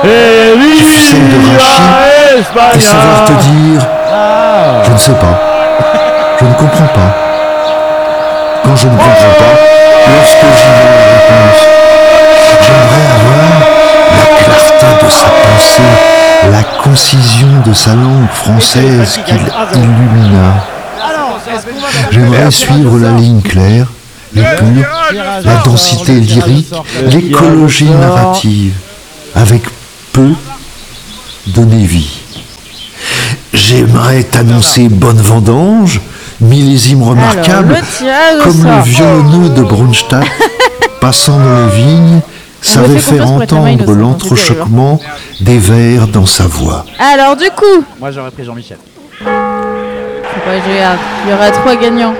Tu celle de Rachid et savoir te dire je ne sais pas, je ne comprends pas. Quand je ne comprends pas, lorsque j'y vois la réponse, j'aimerais avoir la clarté de sa pensée, la concision de sa langue française qu'il illumina. J'aimerais suivre la ligne claire, l'épure, la densité lyrique, l'écologie narrative, avec peu donner vie. J'aimerais t'annoncer bonne vendange, millésime remarquable, comme le violoneux de Brunstadt, passant dans les vignes, savait faire entendre l'entrechoquement des vers dans sa voix. Alors du coup, moi j'aurais pris Jean-Michel. Faut pas que je regarde. Il y aura 3 gagnants.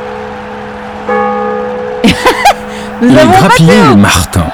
Il est grappillé le Martin.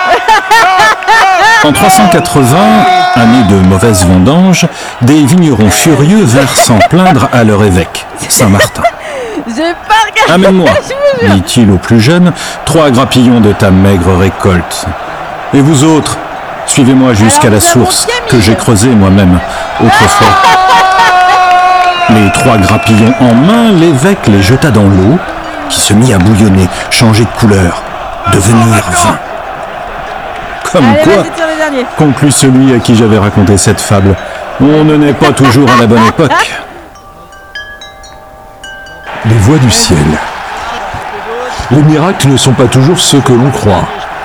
En 380, année de mauvaise vendange, des vignerons furieux vinrent s'en plaindre à leur évêque, Saint-Martin. J'ai pas regardé. Amène-moi, dit-il au plus jeune, 3 grappillons de ta maigre récolte. Et vous autres, suivez-moi jusqu'à la source que j'ai creusée moi-même autrefois. Les 3 grappillons en main, l'évêque les jeta dans l'eau, qui se mit à bouillonner, changer de couleur, devenir vin. Comme quoi, conclut celui à qui j'avais raconté cette fable, on ne naît pas toujours à la bonne époque. Les voix du ciel. Les miracles ne sont pas toujours ceux que l'on croit.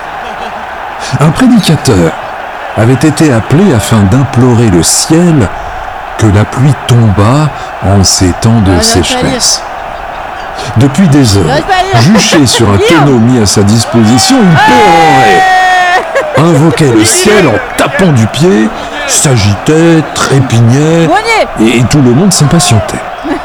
Un prédicateur avait été appelé afin d'implorer le ciel que la pluie tombât en ces temps de sécheresse. Depuis des heures, juché sur un tonneau mis à sa disposition, il pérorait, invoquait le ciel en tapant du pied, s'agitait, trépignait, et tout le monde s'impatientait.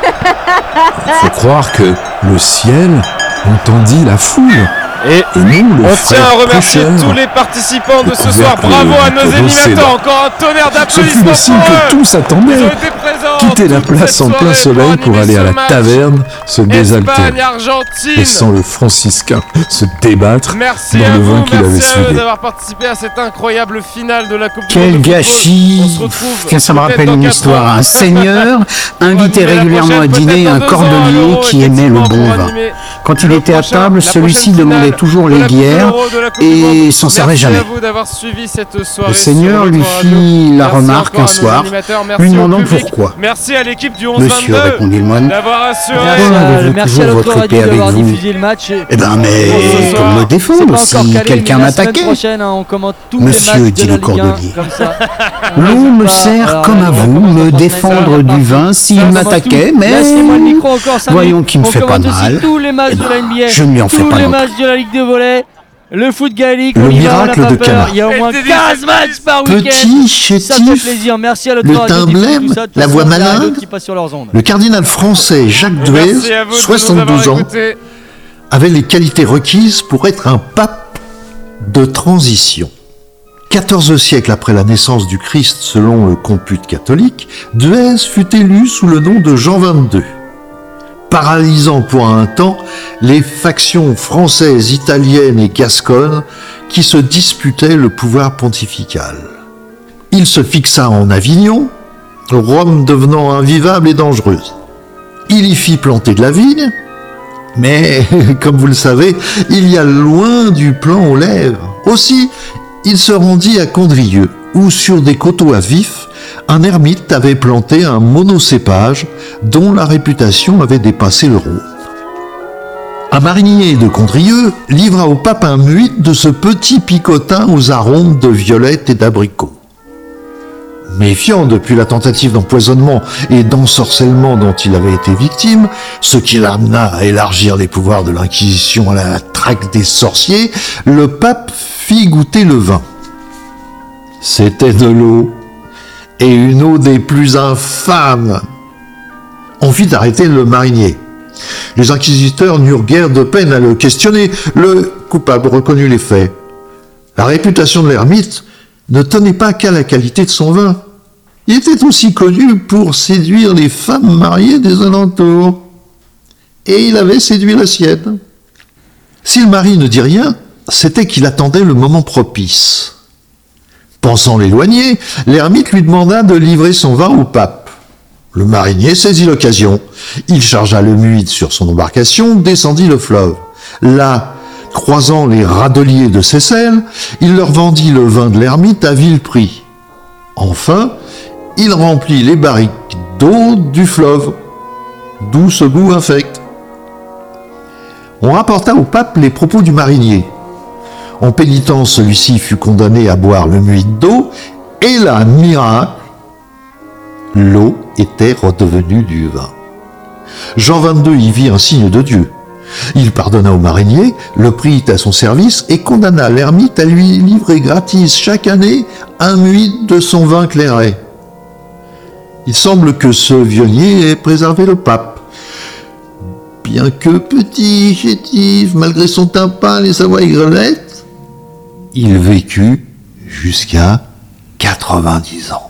Il faut croire que le ciel entendit la foule. Et nous, on tient à remercier tous les participants de ce soir. Bravo à nos animateurs. Encore un tonnerre d'applaudissements. Ce fut le signe que tous attendaient. Quitter la place en plein soleil pour aller à la taverne se désaltérer, laissant le franciscain se débattre dans le vin qu'il avait suivi. Merci d'avoir participé à cette incroyable finale de la Coupe du Monde. Quel gâchis! Tiens, ça me rappelle une histoire. Un seigneur invitait régulièrement à dîner un cordelier qui aimait le bon vin. Quand il était à table, celui-ci demandait toujours les bières et s'en servait jamais. Le seigneur lui fit la remarque un soir, lui demandant pourquoi. Merci à l'équipe du 11-22 Monsieur, répondit le moine, d'avoir assuré. Merci à votre radio d'avoir diffusé le match. Eh ben, mais pour me défendre, si quelqu'un m'attaquait. Monsieur, dit le cordelier, l'on me sert comme à vous, me défendre du vin s'il m'attaquait, mais voyons qu'il me fait pas de mal. Je ne lui en fais pas non plus. De la Ligue de volley, le foot gaélique, le miracle de Cana. Il y a au moins 15 matchs par week-end. Petit, chétif, ça fait plaisir. Merci à le timblème, la voix malade, le cardinal français Jacques Duez, 72 ans, avait les qualités requises pour être un pape de transition. 14 siècles après la naissance du Christ selon le compute catholique, Duez fut élu sous le nom de Jean XXII. Paralysant pour un temps les factions françaises, italiennes et gasconnes qui se disputaient le pouvoir pontifical. Il se fixa en Avignon, Rome devenant invivable et dangereuse. Il y fit planter de la vigne, mais, comme vous le savez, il y a loin du plan aux lèvres. Aussi, il se rendit à Condrieu, où sur des coteaux à vif, un ermite avait planté un monocépage dont la réputation avait dépassé le Rhône. Un marinier de Condrieu livra au pape un muid de ce petit picotin aux arômes de violettes et d'abricots. Méfiant depuis la tentative d'empoisonnement et d'ensorcellement dont il avait été victime, ce qui l'amena à élargir les pouvoirs de l'Inquisition à la traque des sorciers, le pape fit goûter le vin. C'était de l'eau, et une eau des plus infâmes. On fit arrêter le marinier. Les inquisiteurs n'eurent guère de peine à le questionner. Le coupable reconnut les faits. La réputation de l'ermite ne tenait pas qu'à la qualité de son vin. Il était aussi connu pour séduire les femmes mariées des alentours. Et il avait séduit la sienne. Si le mari ne dit rien, c'était qu'il attendait le moment propice. Pensant l'éloigner, l'ermite lui demanda de livrer son vin au pape. Le marinier saisit l'occasion. Il chargea le muide sur son embarcation, descendit le fleuve. Là, croisant les radeliers de Seyssel, il leur vendit le vin de l'ermite à vil prix. Enfin, il remplit les barriques d'eau du fleuve, d'où ce goût infect. On rapporta au pape les propos du marinier. En pénitence, celui-ci fut condamné à boire le muide d'eau, et là, miracle, l'eau était redevenue du vin. Jean XXII y vit un signe de Dieu. Il pardonna au marinier, le prit à son service et condamna l'ermite à lui livrer gratis chaque année un muide de son vin clairet. Il semble que ce vionnier ait préservé le pape. Bien que petit, chétif, malgré son tympan et sa voix aigrelette, il vécut jusqu'à 90 ans.